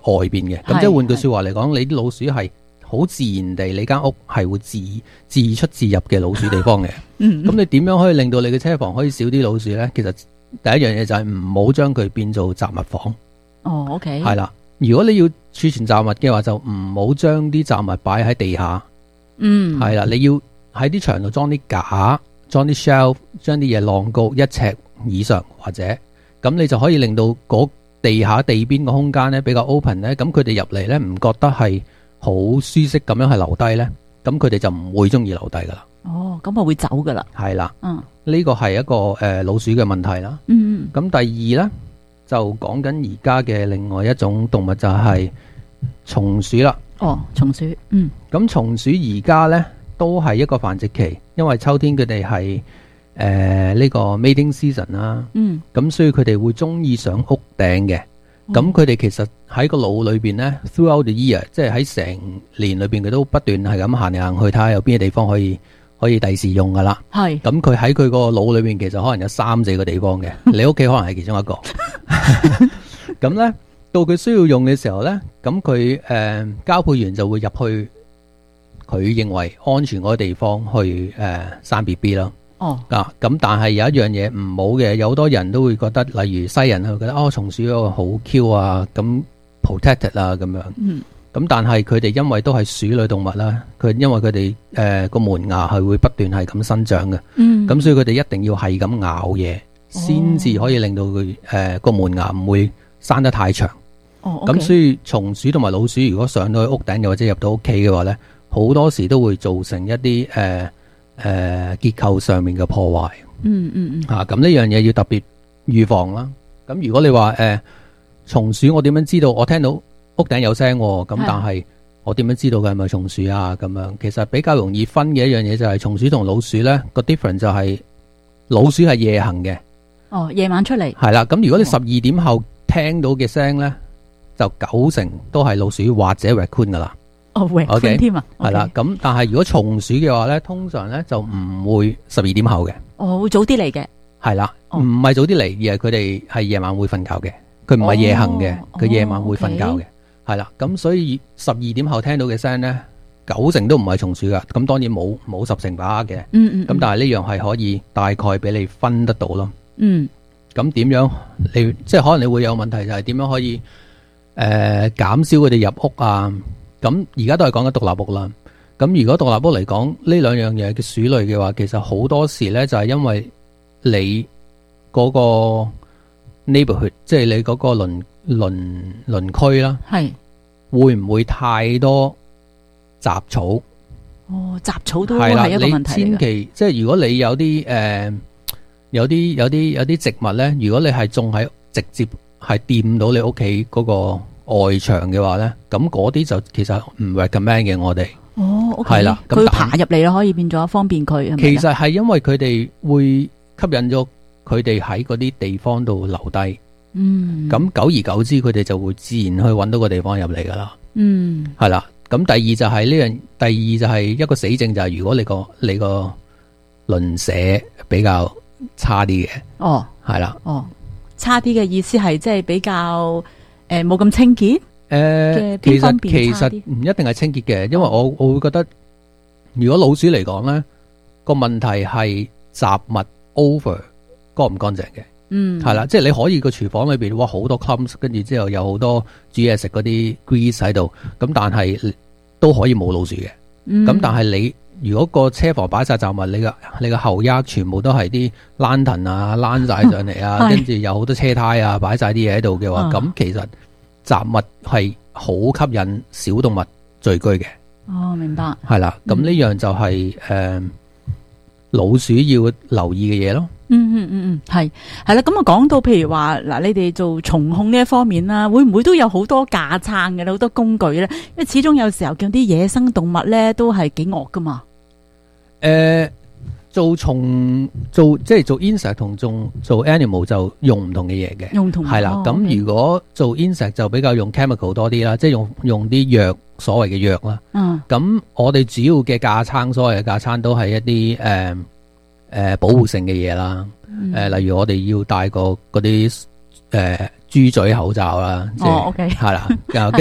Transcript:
外邊嘅。咁即係換句說話嚟講，你啲老鼠係好自然地，你間屋係會自出自入嘅老鼠地方嘅。咁你點樣可以令到你嘅車房可以少啲老鼠呢？其實第一樣嘢就係唔好將佢變做雜物房。 哦，OK。 係啦，如果你要儲存雜物嘅話，就唔好將啲雜物擺喺地下。係啦，你要喺啲牆度裝啲架，裝啲 shelf， 將啲嘢晾高1尺以上或者，咁你就可以令到嗰地下地邊個空間咧比較 open 咧，咁佢哋入嚟咧唔覺得係好舒適咁樣係留低咧，咁佢哋就唔會中意留低噶啦。 哦，咁我會走噶啦。 係啦，呢個係一個老鼠嘅問題啦。咁第二咧就講緊而家嘅另外一種動物就係松鼠啦。 哦，松鼠。 咁松鼠而家咧都係一個繁殖期，因為秋天佢哋係呢個 mating season 啦。咁所以佢哋會中意上屋頂嘅。咁佢哋其實喺個腦裏邊咧 throughout the year， 即係喺成年裏邊佢都不斷係咁行嚟行去，睇下有邊啲地方可以第時用噶啦。係。咁佢喺佢個腦裏邊其實可能有3-4個地方嘅，你屋企可能係其中一個。咁咧到佢需要用嘅時候咧，咁佢交配員就會入去佢認為安全嗰個地方去生 BB 啦。咁但係有一樣嘢唔好嘅，有好多人都會覺得，例如西人會覺得松鼠嗰個好 Q 啊，咁 protected 啊咁樣。咁但係佢哋因為都係鼠類動物啦，因為佢哋個門牙係會不斷係咁生長嘅。咁所以佢哋一定要係咁咬嘢，先至可以令到佢個門牙唔會生得太長。咁所以松鼠同埋老鼠如果上到去屋頂又或者入到屋企嘅話咧，好多時都會造成一啲結構上面嘅破壞。咁呢樣嘢要特別預防啦。咁如果你話松鼠，我點樣知道？我聽到屋頂有聲，咁但係我點樣知道佢係咪松鼠啊？咁樣其實比較容易分嘅一樣嘢就係松鼠同老鼠咧個 difference 就係老鼠係夜行嘅。 夜晚出嚟。係啦，咁如果你12點後聽到嘅聲咧，就90%都係老鼠或者 raccoon 噶啦。raccoon 添啊。係啦，咁但係如果松鼠嘅話咧，通常咧就唔會12點後嘅。 會早啲嚟嘅。係啦，唔係早啲嚟，而係佢哋係夜晚會瞓覺嘅。佢唔係夜行嘅，佢夜晚會瞓覺嘅。係啦，咁所以12點後聽到嘅聲咧，90%都唔係松鼠噶。咁當然冇10%把握嘅。咁但係呢樣係可以大概俾你分得到咯。咁點樣？你即係可能你會有問題，就係點樣可以減少佢哋入屋啊？咁而家都係講緊獨立屋啦。咁如果獨立屋嚟講，呢兩樣嘢嘅鼠類嘅話，其實好多時咧就係因為你嗰個 neighborhood， 即係你嗰個鄰區啦，係會唔會太多雜草？ 雜草都係一個問題嚟嘅。 千祈即係如果你有啲有啲植物咧，如果你係種喺直接係掂到你屋企嗰個外牆嘅話咧，咁嗰啲就其實唔 recommend 嘅。我哋係啦， 佢爬入嚟啦，可以變咗方便佢。 其實係因為佢哋會吸引咗佢哋喺嗰啲地方度留低。咁久而久之，佢哋就會自然去揾到個地方入嚟噶啦。係啦。咁第二就係一個死症，就係如果你個鄰舍比較差啲嘅。係啦。 差啲嘅意思係即係比較冇咁清潔。 其實唔一定係清潔嘅，因為我會覺得，如果老鼠嚟講咧，個問題係雜物 over 乾唔乾淨嘅。係啦，即係你可以個廚房裏邊，哇好多 clumps， 跟住之後有好多煮嘢食嗰啲 grease 喺度，咁但係都可以冇老鼠嘅。咁但係你如果個車房擺晒雜物，你個後壓全部都係啲 lantern 啊，躝晒上嚟啊，跟住有好多車胎啊，擺晒啲嘢喺度嘅話，咁其實雜物係好吸引小動物聚居嘅。 明白。係啦，咁呢樣就係老鼠要留意嘅嘢咯。 係啦。咁啊，講到譬如話嗱，你哋做蟲控呢一方面啦，會唔會都有好多架撐嘅，好多工具咧？因為始終有時候見啲野生動物咧，都係幾惡噶嘛。 做蟲即係做 insect 同做 animal 就用唔同嘅嘢嘅，係啦。咁如果做 insect 就比較用 chemical 多啲啦，即係用啲藥，所謂嘅藥啦。咁我哋主要嘅架撐，所謂嘅架撐都係一啲保護性嘅嘢啦。例如我哋要帶個嗰啲豬嘴口罩啦，即係 ，OK， 係啦，